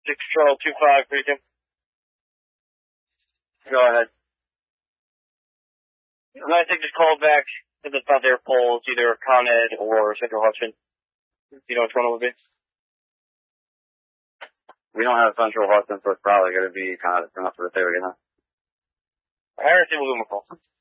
Control 2-5, Freedom. Go ahead. I think just call back to the front there polls, either Con Ed or Central Hudson. Do you know which one it would be? We don't have Central Hudson, so it's probably going to be kind of enough for the theory, you know? I heard it will do my call.